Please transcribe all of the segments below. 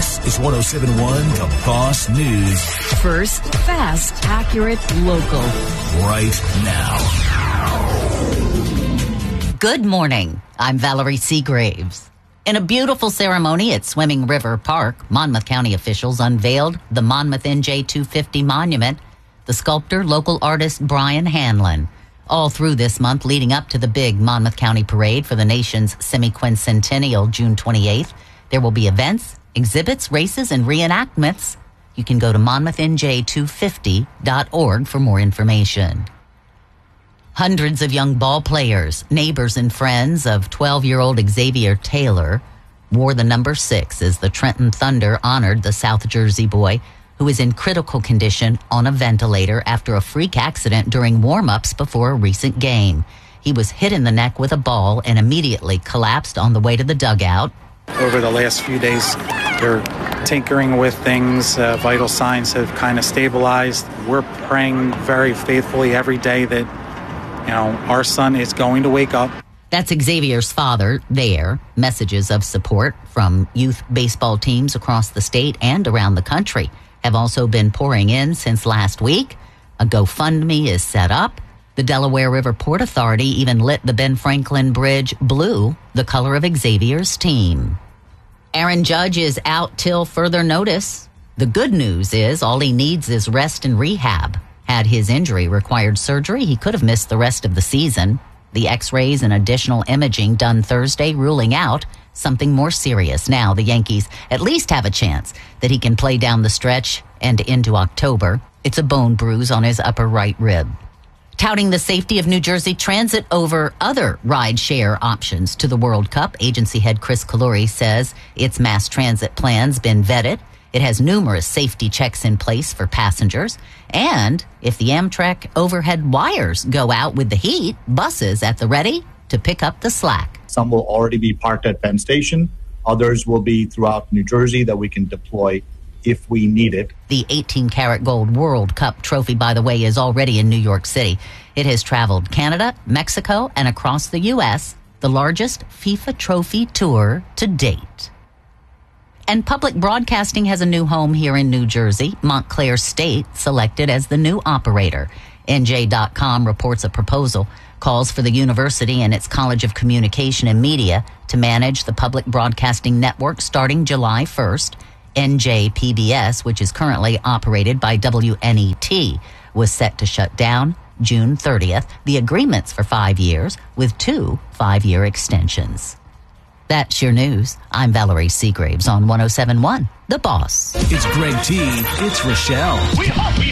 This is 107.1 The Boss News. First, fast, accurate, local. Right now. Good morning. I'm Valerie Seagraves. In a beautiful ceremony at Swimming River Park, Monmouth County officials unveiled the Monmouth NJ 250 monument, the sculptor, local artist Brian Hanlon. All through this month leading up to the big Monmouth County Parade for the nation's semi-quincentennial June 28th, there will be events, exhibits, races, and reenactments. You can go to monmouthNJ250.org for more information. Hundreds of young ball players, neighbors, and friends of 12-year-old Xavier Taylor wore the number 6 as the Trenton Thunder honored the South Jersey boy who is in critical condition on a ventilator after a freak accident during warm-ups before a recent game. He was hit in the neck with a ball and immediately collapsed on the way to the dugout. Over the last few days, they're tinkering with things. Vital signs have kind of stabilized. We're praying very faithfully every day that, our son is going to wake up. That's Xavier's father there. Messages of support from youth baseball teams across the state and around the country have also been pouring in since last week. A GoFundMe is set up. The Delaware River Port Authority even lit the Ben Franklin Bridge blue, the color of Xavier's team. Aaron Judge is out till further notice. The good news is all he needs is rest and rehab. Had his injury required surgery, he could have missed the rest of the season. The x-rays and additional imaging done Thursday ruling out something more serious. Now the Yankees at least have a chance that he can play down the stretch and into October. It's a bone bruise on his upper right rib. Touting the safety of New Jersey Transit over other ride-share options to the World Cup, agency head Chris Kaluri says its mass transit plan's been vetted. It has numerous safety checks in place for passengers. And if the Amtrak overhead wires go out with the heat, buses at the ready to pick up the slack. Some will already be parked at Penn Station. Others will be throughout New Jersey that we can deploy if we need it. The 18-karat gold World Cup trophy, by the way, is already in New York City. It has traveled Canada, Mexico, and across the U.S., the largest FIFA trophy tour to date. And public broadcasting has a new home here in New Jersey. Montclair State selected as the new operator. NJ.com reports a proposal calls for the university and its College of Communication and Media to manage the public broadcasting network starting July 1st. NJPBS, which is currently operated by WNET, was set to shut down June 30th. The agreement's for 5 years with 2 5-year extensions. That's your news. I'm Valerie Seagraves on 107.1 The Boss. It's Greg T. It's Rochelle. We hope you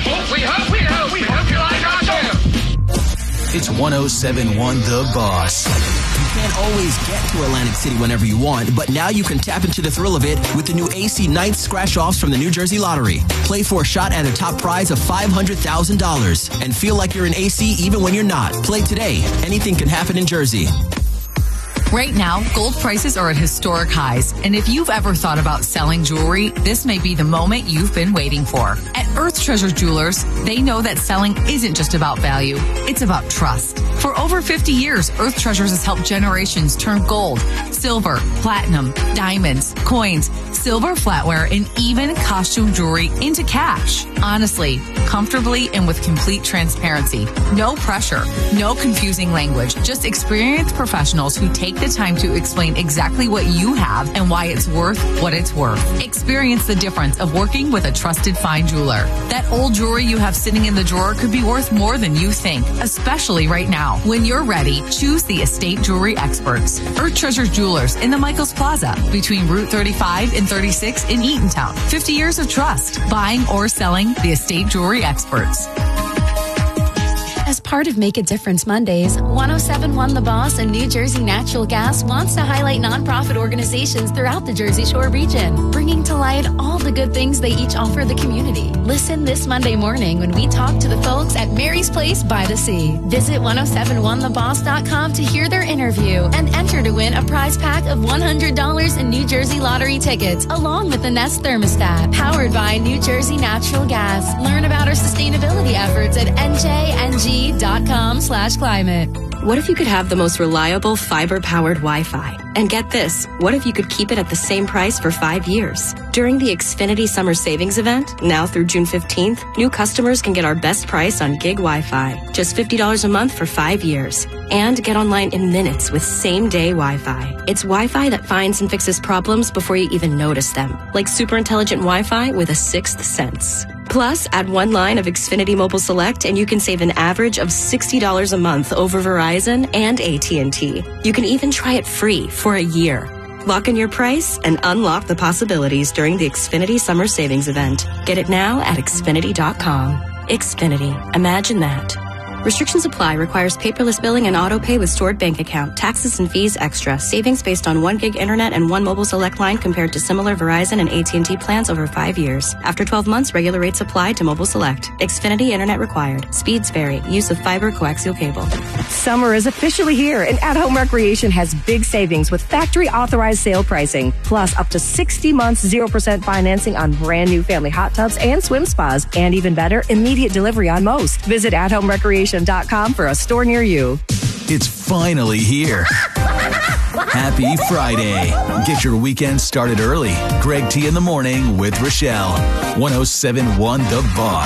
like our show. It's 107.1 The Boss. You can't always get to Atlantic City whenever you want, but now you can tap into the thrill of it with the new AC Ninth Scratch-Offs from the New Jersey Lottery. Play for a shot at a top prize of $500,000 and feel like you're in AC even when you're not. Play today. Anything can happen in Jersey. Right now, gold prices are at historic highs, and if you've ever thought about selling jewelry, this may be the moment you've been waiting for. At Earth Treasure Jewelers, they know that selling isn't just about value, it's about trust. For over 50 years, Earth Treasures has helped generations turn gold, silver, platinum, diamonds, coins, silver flatware, and even costume jewelry into cash. Honestly, comfortably, and with complete transparency. No pressure, no confusing language, just experienced professionals who take the time to explain exactly what you have and why it's worth what it's worth. Experience the difference of working with a trusted fine jeweler. That old jewelry you have sitting in the drawer could be worth more than you think, especially right now. When you're ready, choose the Estate Jewelry Experts. Earth Treasure Jewelers in the Michaels Plaza between Route 35 and 36 in Eatontown. 50 years of trust. Buying or selling the Estate Jewelry Experts. As part of Make a Difference Mondays, 107.1 The Boss and New Jersey Natural Gas wants to highlight nonprofit organizations throughout the Jersey Shore region, bringing to light all the good things they each offer the community. Listen this Monday morning when we talk to the folks at Mary's Place by the Sea. Visit 1071theboss.com to hear their interview and enter to win a prize pack of $100 in New Jersey lottery tickets, along with the Nest thermostat, powered by New Jersey Natural Gas. Learn about our sustainability efforts at njng.com/climate. What if you could have the most reliable fiber-powered Wi-Fi? And get this, what if you could keep it at the same price for 5 years? During the Xfinity Summer Savings Event, now through June 15th, new customers can get our best price on gig Wi-Fi, just $50 a month for 5 years. And get online in minutes with same-day Wi-Fi. It's Wi-Fi that finds and fixes problems before you even notice them, like super intelligent Wi-Fi with a sixth sense. Plus, add one line of Xfinity Mobile Select and you can save an average of $60 a month over Verizon and AT&T. You can even try it free for a year. Lock in your price and unlock the possibilities during the Xfinity Summer Savings Event. Get it now at Xfinity.com. Xfinity. Imagine that. Restrictions apply. Requires paperless billing and auto pay with stored bank account. Taxes and fees extra. Savings based on 1 gig internet and 1 mobile select line compared to similar Verizon and AT&T plans over 5 years. After 12 months, regular rates apply to mobile select. Xfinity internet required. Speeds vary. Use of fiber coaxial cable. Summer is officially here, and At Home Recreation has big savings with factory authorized sale pricing, plus up to 60 months 0% financing on brand new family hot tubs and swim spas, and even better, immediate delivery on most. Visit athomerecreation.com for a store near you. It's finally here. Happy Friday. Get your weekend started early. Greg T in the morning with Rochelle. 107.1 The Boss.